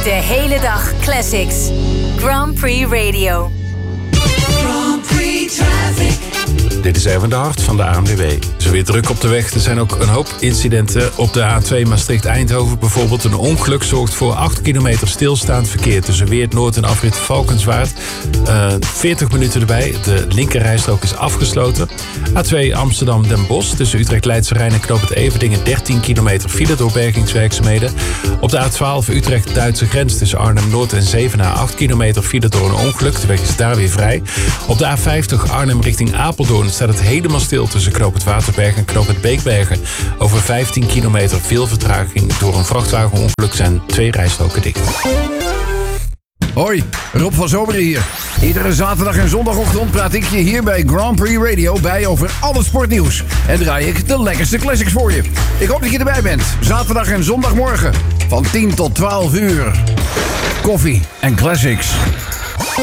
De hele dag classics. Grand Prix Radio. Grand Prix Traffic. Dit is even de hart van de ANWB. Er is weer druk op de weg. Er zijn ook een hoop incidenten op de A2 Maastricht-Eindhoven. Bijvoorbeeld een ongeluk zorgt voor 8 kilometer stilstaand verkeer tussen Weert Noord en afrit Valkenswaard. 40 minuten erbij. De linkerrijstrook is afgesloten. A2 Amsterdam-Den Bosch tussen Utrecht-Leidse Rijn en Knoopend Everdingen 13 kilometer file door bergingswerkzaamheden. Op de A12 Utrecht-Duitse grens tussen Arnhem-Noord en Zevenaar 8 kilometer file door een ongeluk. De weg is daar weer vrij. Op de A50 Arnhem richting Apeldoorn staat het helemaal stil tussen Knoopend Waterberg en Knoopend Beekbergen. Over 15 kilometer veel vertraging. Door een vrachtwagenongeluk zijn 2 rijstroken dicht. Hoi, Rob van Zomeren hier. Iedere zaterdag en zondagochtend praat ik je hier bij Grand Prix Radio bij over al het sportnieuws. En draai ik de lekkerste classics voor je. Ik hoop dat je erbij bent. Zaterdag en zondagmorgen van 10 tot 12 uur. Koffie en classics.